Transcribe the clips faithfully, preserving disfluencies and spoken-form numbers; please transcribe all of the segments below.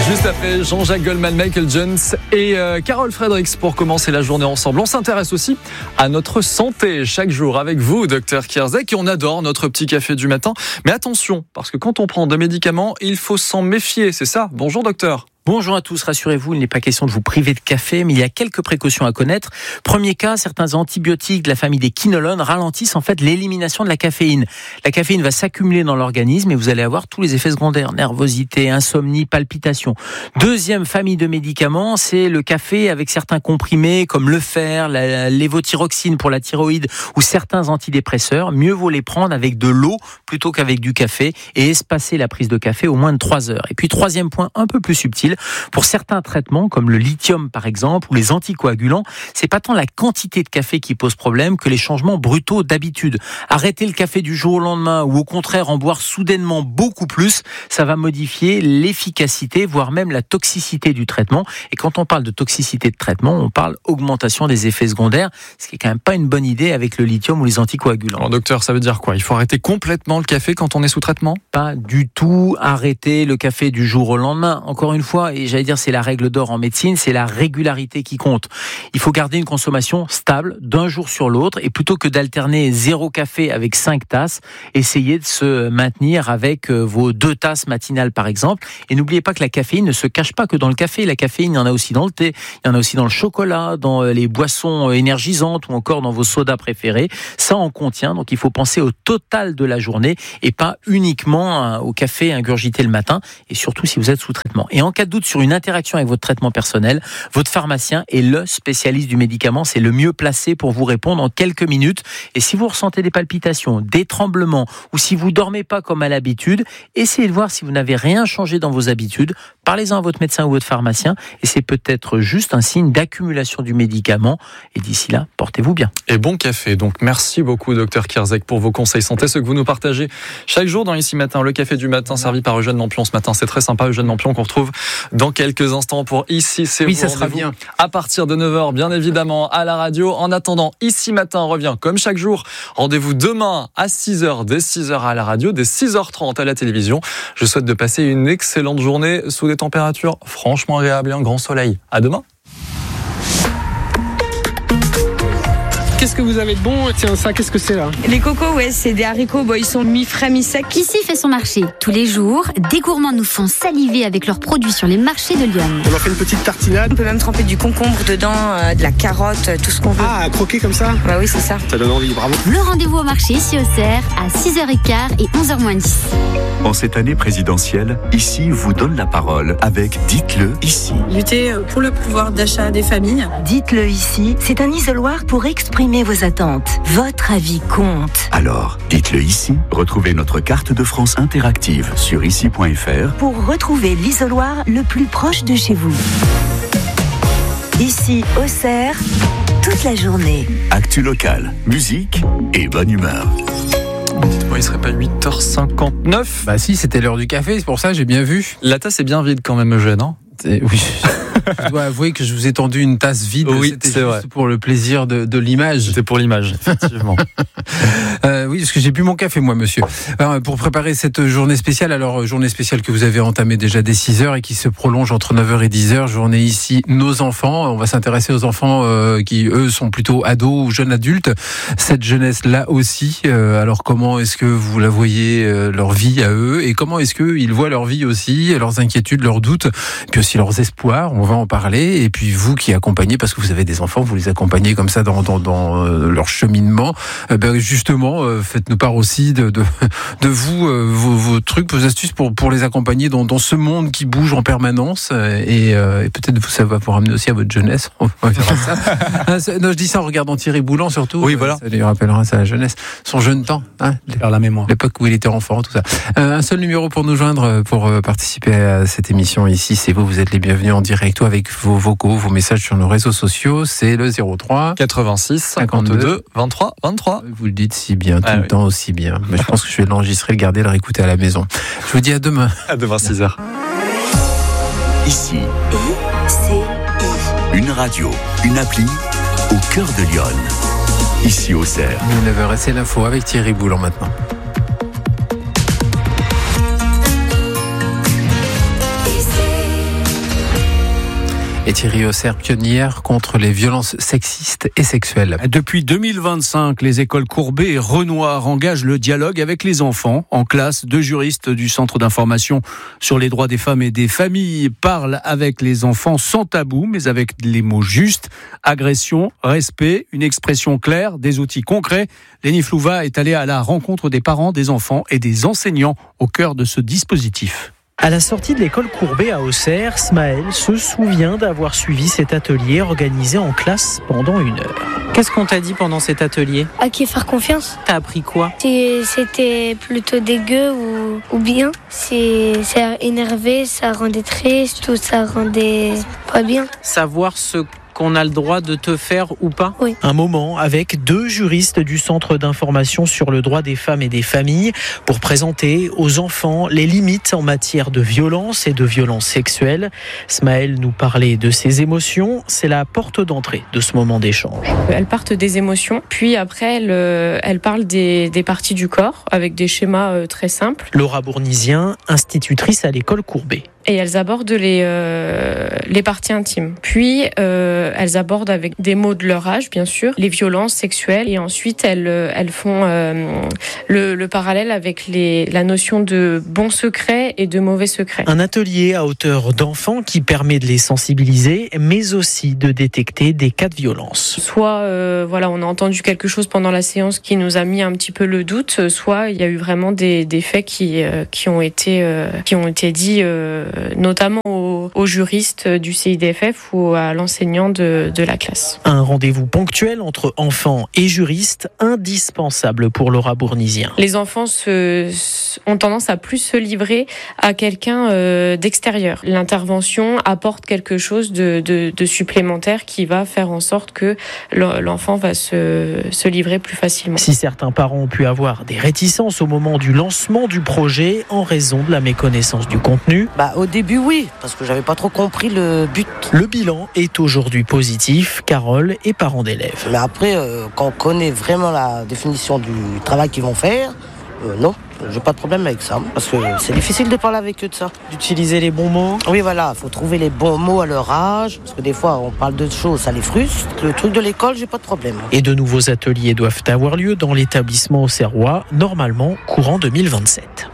Juste après Jean-Jacques Goldman, Michael Jones et euh, Carole Fredericks pour commencer la journée ensemble. On s'intéresse aussi à notre santé chaque jour avec vous, docteur Kierzek, et on adore notre petit café du matin. Mais attention, parce que quand on prend des médicaments, il faut s'en méfier, c'est ça ? Bonjour docteur. Bonjour à tous, rassurez-vous, il n'est pas question de vous priver de café, mais il y a quelques précautions à connaître. Premier cas, certains antibiotiques de la famille des quinolones ralentissent en fait l'élimination de la caféine. La caféine va s'accumuler dans l'organisme et vous allez avoir tous les effets secondaires, nervosité, insomnie, palpitations. Deuxième famille de médicaments, c'est le café avec certains comprimés comme le fer, la lévothyroxine pour la thyroïde ou certains antidépresseurs. Mieux vaut les prendre avec de l'eau plutôt qu'avec du café et espacer la prise de café au moins de trois heures. Et puis troisième point un peu plus subtil, pour certains traitements, comme le lithium par exemple, ou les anticoagulants, c'est pas tant la quantité de café qui pose problème que les changements brutaux d'habitude. Arrêter le café du jour au lendemain ou au contraire en boire soudainement beaucoup plus, ça va modifier l'efficacité, voire même la toxicité du traitement. Et quand on parle de toxicité de traitement, on parle augmentation des effets secondaires, ce qui est quand même pas une bonne idée avec le lithium ou les anticoagulants. Alors docteur, ça veut dire quoi ? Il faut arrêter complètement le café quand on est sous traitement ? Pas du tout arrêter le café du jour au lendemain. Encore une fois, et j'allais dire c'est la règle d'or en médecine, c'est la régularité qui compte. Il faut garder une consommation stable d'un jour sur l'autre et plutôt que d'alterner zéro café avec cinq tasses, essayez de se maintenir avec vos deux tasses matinales par exemple. Et n'oubliez pas que la caféine ne se cache pas que dans le café. La caféine, il y en a aussi dans le thé, il y en a aussi dans le chocolat, dans les boissons énergisantes ou encore dans vos sodas préférés. Ça en contient, donc il faut penser au total de la journée et pas uniquement au café ingurgité le matin et surtout si vous êtes sous traitement. Et en cas de doute sur une interaction avec votre traitement personnel, votre pharmacien est le spécialiste du médicament, c'est le mieux placé pour vous répondre en quelques minutes. Et si vous ressentez des palpitations, des tremblements ou si vous dormez pas comme à l'habitude, essayez de voir si vous n'avez rien changé dans vos habitudes. Parlez-en à votre médecin ou votre pharmacien et c'est peut-être juste un signe d'accumulation du médicament. Et d'ici là, portez-vous bien. Et bon café. Donc merci beaucoup docteur Kierzek pour vos conseils santé, ceux que vous nous partagez chaque jour dans Ici Matin. Le café du matin servi par Eugène Lampion ce matin. C'est très sympa, Eugène Lampion qu'on retrouve dans quelques instants pour Ici c'est oui, vous. ça sera bien. À partir de neuf heures, bien évidemment, à la radio. En attendant, Ici Matin revient comme chaque jour. Rendez-vous demain à six heures, dès six heures à la radio, dès six heures trente à la télévision. Je souhaite de passer une excellente journée sous des températures franchement agréables et un grand soleil. À demain. Qu'est-ce que vous avez de bon ? Tiens, ça, qu'est-ce que c'est là ? Les cocos, ouais, c'est des haricots. Bon, ils sont mi-frais, mi-secs. Ici fait son marché. Tous les jours, des gourmands nous font saliver avec leurs produits sur les marchés de Lyon. On leur fait une petite tartinade. On peut même tremper du concombre dedans, euh, de la carotte, tout ce qu'on veut. Ah, croquer comme ça ? Bah oui, c'est ça. Ça donne envie, bravo. Le rendez-vous au marché ici au Cerf à six heures quinze et onze heures moins dix. En cette année présidentielle, Ici vous donne la parole avec Dites-le ici. Lutter pour le pouvoir d'achat des familles. Dites-le ici, c'est un isoloir pour exprimer vos attentes. Votre avis compte. Alors, dites-le ici. Retrouvez notre carte de France interactive sur ici point f r pour retrouver l'isoloir le plus proche de chez vous. Ici, au Cerf, toute la journée. Actu local, musique et bonne humeur. Dites-moi, il serait pas huit heures cinquante-neuf ? Bah si, c'était l'heure du café, c'est pour ça, j'ai bien vu. La tasse est bien vide quand même, Eugène, hein ? Oui. Je dois avouer que je vous ai tendu une tasse vide. Oui, c'était c'est juste vrai. Pour le plaisir de, de l'image. C'était pour l'image, effectivement. euh, oui, parce que j'ai bu mon café, moi, monsieur. Alors, pour préparer cette journée spéciale, alors, journée spéciale que vous avez entamée déjà dès six heures et qui se prolonge entre neuf heures et dix heures, journée ici, nos enfants. On va s'intéresser aux enfants euh, qui, eux, sont plutôt ados ou jeunes adultes. Cette jeunesse-là aussi, euh, alors comment est-ce que vous la voyez, euh, leur vie à eux, et comment est-ce qu'ils voient leur vie aussi, leurs inquiétudes, leurs doutes, puis aussi leurs espoirs. On va en parler. Et puis vous qui accompagnez, parce que vous avez des enfants, vous les accompagnez comme ça dans, dans, dans euh, leur cheminement. Euh, ben justement, euh, faites-nous part aussi de, de, de vous, euh, vos, vos trucs, vos astuces pour, pour les accompagner dans, dans ce monde qui bouge en permanence. Et, euh, et peut-être vous, ça va vous ramener aussi à votre jeunesse. On va faire ça. ah, ça non, je dis ça en regardant Thierry Boulan surtout. Oui, voilà. Ça lui rappellera sa jeunesse, son jeune temps, hein, Vers la mémoire. l'époque où il était enfant, tout ça. Euh, un seul numéro pour nous joindre, pour euh, participer à cette émission ici, c'est vous. Vous êtes les bienvenus en direct ou avec vos vocaux, vos messages sur nos réseaux sociaux. C'est le zéro trois quatre-vingt-six cinquante-deux vingt-trois vingt-trois. Vous le dites si bien, tout ah, le oui. temps aussi bien. Mais je pense que je vais l'enregistrer, le garder, le réécouter à la maison. Je vous dis à demain. À demain, six heures. Ici, I, C, I. une radio, une appli au cœur de Lyon. Ici au Cerf. neuf heures, c'est l'info avec Thierry Boulan maintenant. Et Thierry Haussaire, pionnière contre les violences sexistes et sexuelles. Depuis deux mille vingt-cinq, les écoles Courbet et Renoir engagent le dialogue avec les enfants. En classe, deux juristes du Centre d'information sur les droits des femmes et des familles parlent avec les enfants sans tabou, mais avec les mots justes. Agression, respect, une expression claire, des outils concrets. Lénie Flouva est allée à la rencontre des parents, des enfants et des enseignants au cœur de ce dispositif. À la sortie de l'école Courbet à Auxerre, Smaël se souvient d'avoir suivi cet atelier organisé en classe pendant une heure. Qu'est-ce qu'on t'a dit pendant cet atelier ? À qui faire confiance. T'as appris quoi ? Si c'était plutôt dégueu ou, ou bien. Si ça énervait, ça rendait triste ou ça rendait pas bien. Savoir ce qu'on a le droit de te faire ou pas ? Oui. Un moment avec deux juristes du Centre d'information sur le droit des femmes et des familles pour présenter aux enfants les limites en matière de violence et de violence sexuelle. Smaël nous parlait de ses émotions. C'est la porte d'entrée de ce moment d'échange. Elles partent des émotions, puis après elles, euh, elles parlent des, des parties du corps avec des schémas euh, très simples. Laura Bournisien, institutrice à l'école Courbet. Et elles abordent les, euh, les parties intimes. Puis, euh, elles abordent avec des mots de leur âge, bien sûr, les violences sexuelles. Et ensuite, elles, elles font euh, le, le parallèle avec les, la notion de bon secret et de mauvais secret. Un atelier à hauteur d'enfants qui permet de les sensibiliser, mais aussi de détecter des cas de violence. Soit, euh, voilà, on a entendu quelque chose pendant la séance qui nous a mis un petit peu le doute, soit il y a eu vraiment des, des faits qui, euh, qui, ont été, euh, qui ont été dits... Euh, notamment aux, aux juristes du C I D F F ou à l'enseignant de, de la classe. Un rendez-vous ponctuel entre enfants et juristes, indispensable pour Laura Bournisien. Les enfants se, ont tendance à plus se livrer à quelqu'un euh, d'extérieur. L'intervention apporte quelque chose de, de, de supplémentaire qui va faire en sorte que l'enfant va se, se livrer plus facilement. Si certains parents ont pu avoir des réticences au moment du lancement du projet en raison de la méconnaissance du contenu, bah, au début, oui, parce que j'avais pas trop compris le but. Le bilan est aujourd'hui positif. Carole est parent d'élèves. Mais après, euh, quand on connaît vraiment la définition du travail qu'ils vont faire, euh, non, j'ai pas de problème avec ça. Parce que c'est difficile de parler avec eux de ça. D'utiliser les bons mots ? Oui, voilà, il faut trouver les bons mots à leur âge. Parce que des fois, on parle de choses, ça les frustre. Le truc de l'école, j'ai pas de problème. Et de nouveaux ateliers doivent avoir lieu dans l'établissement auxerrois, normalement courant deux mille vingt-sept.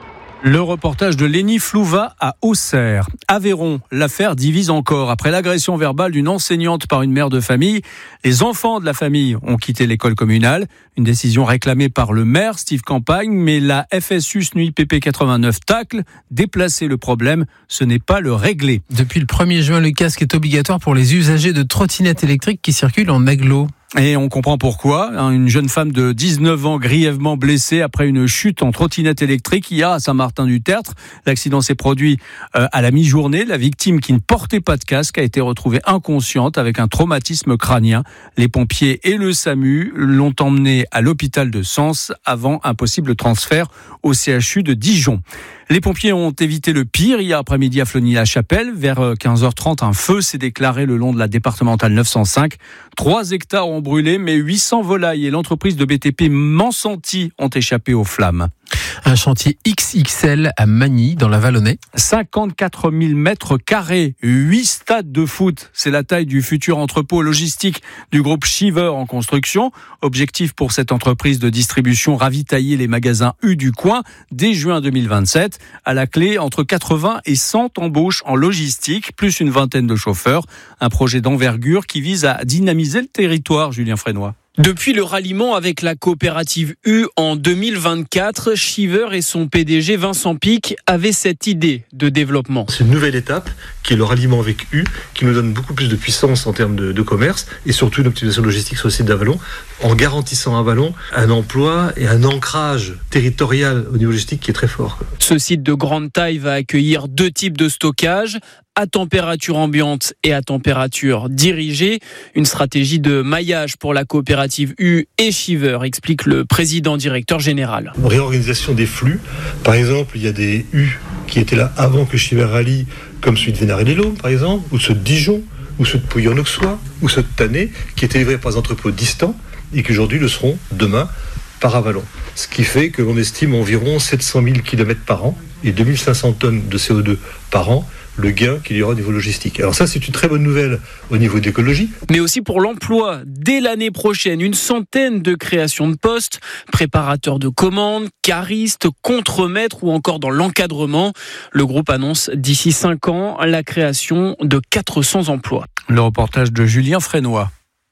Le reportage de Lénie Flouva à Auxerre. Aveyron, l'affaire divise encore. Après l'agression verbale d'une enseignante par une mère de famille, les enfants de la famille ont quitté l'école communale. Une décision réclamée par le maire, Steve Campagne, mais la F S U S N U I P P quatre-vingt-neuf tacle. Déplacer le problème, ce n'est pas le régler. Depuis le premier juin, le casque est obligatoire pour les usagers de trottinettes électriques qui circulent en agglo. Et on comprend pourquoi. Une jeune femme de dix-neuf ans grièvement blessée après une chute en trottinette électrique hier à Saint-Martin-du-Tertre. L'accident s'est produit à la mi-journée. La victime, qui ne portait pas de casque, a été retrouvée inconsciente avec un traumatisme crânien. Les pompiers et le SAMU l'ont emmenée à l'hôpital de Sens avant un possible transfert au C H U de Dijon. Les pompiers ont évité le pire. Hier après-midi à Fleury-la-Chapelle, vers quinze heures trente, un feu s'est déclaré le long de la départementale neuf cent cinq. Trois hectares ont brûlé, mais huit cents volailles et l'entreprise de B T P Mansanti ont échappé aux flammes. Un chantier X X L à Magny, dans la Vallonnais. cinquante-quatre mille mètres carrés, huit stades de foot. C'est la taille du futur entrepôt logistique du groupe Shiver en construction. Objectif pour cette entreprise de distribution, ravitailler les magasins U du coin dès juin deux mille vingt-sept. À la clé, entre quatre-vingts et cent embauches en logistique, plus une vingtaine de chauffeurs. Un projet d'envergure qui vise à dynamiser le territoire, Julien Frénois. Depuis le ralliement avec la coopérative U en deux mille vingt-quatre, Shiver et son P D G Vincent Pic avaient cette idée de développement. C'est une nouvelle étape qui est le ralliement avec U, qui nous donne beaucoup plus de puissance en termes de, de commerce et surtout une optimisation logistique sur le site d'Avalon, en garantissant à Avalon un emploi et un ancrage territorial au niveau logistique qui est très fort. Ce site de grande taille va accueillir deux types de stockage, à température ambiante et à température dirigée. Une stratégie de maillage pour la coopérative U et Shiver, explique le président directeur général. Réorganisation des flux. Par exemple, il y a des U qui étaient là avant que Shiver rallie, comme celui de Vénaré-les-Laumes, par exemple, ou ceux de Dijon, ou ceux de Pouilly-en-Auxois, ou ceux de Tannay, qui étaient livrés par des entrepôts distants et qui aujourd'hui le seront demain par Avalon. Ce qui fait que l'on estime environ sept cent mille kilomètres par an et deux mille cinq cents tonnes de C O deux par an le gain qu'il y aura au niveau logistique. Alors ça, c'est une très bonne nouvelle au niveau d'écologie. Mais aussi pour l'emploi. Dès l'année prochaine, une centaine de créations de postes, préparateurs de commandes, caristes, contremaîtres ou encore dans l'encadrement. Le groupe annonce d'ici cinq ans la création de quatre cents emplois. Le reportage de Julien Frénois.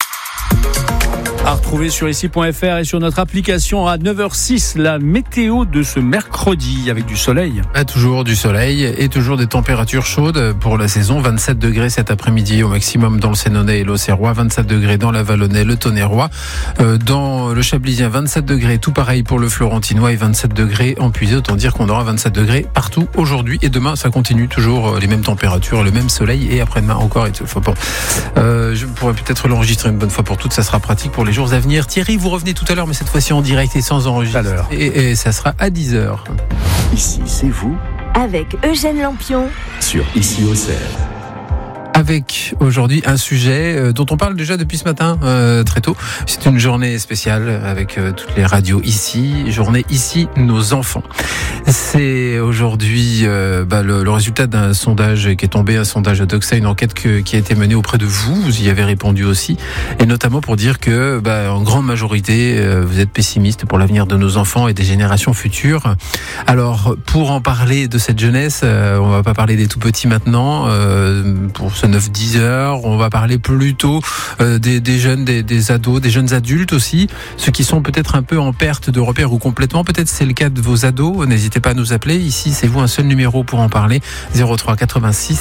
À retrouver sur ici point f r et sur notre application à neuf heures six, la météo de ce mercredi avec du soleil. Ah, toujours du soleil et toujours des températures chaudes pour la saison. vingt-sept degrés cet après-midi au maximum dans le Sénonais et l'Auxerrois, vingt-sept degrés dans la Vallonnais, le Tonnerrois. Euh, dans le Chablisien, vingt-sept degrés, tout pareil pour le Florentinois et vingt-sept degrés en Puisée. Autant dire qu'on aura vingt-sept degrés partout aujourd'hui et demain, ça continue toujours les mêmes températures, le même soleil et après-demain encore. Et tout. Enfin, bon, euh, je pourrais peut-être l'enregistrer une bonne fois pour toutes, ça sera pratique pour les jours à venir. Thierry, vous revenez tout à l'heure, mais cette fois-ci en direct et sans enregistrement. Et, et ça sera à dix heures. Ici, c'est vous. Avec Eugène Lampion. Sur Ici Auxerre. Avec aujourd'hui un sujet dont on parle déjà depuis ce matin euh, très tôt. C'est une journée spéciale avec euh, toutes les radios ici. Journée ici, nos enfants. C'est aujourd'hui euh, bah, le, le résultat d'un sondage qui est tombé, un sondage Doxa, une enquête que, qui a été menée auprès de vous. Vous y avez répondu aussi, et notamment pour dire que, bah, en grande majorité, euh, vous êtes pessimiste pour l'avenir de nos enfants et des générations futures. Alors, pour en parler de cette jeunesse, euh, on va pas parler des tout petits maintenant. Euh, pour ce neuf dix heures, on va parler plutôt euh, des, des jeunes, des, des ados, des jeunes adultes aussi, ceux qui sont peut-être un peu en perte de repères ou complètement. Peut-être c'est le cas de vos ados. N'hésitez pas à nous appeler. Ici, c'est vous un seul numéro pour en parler. zéro trois quatre-vingt-six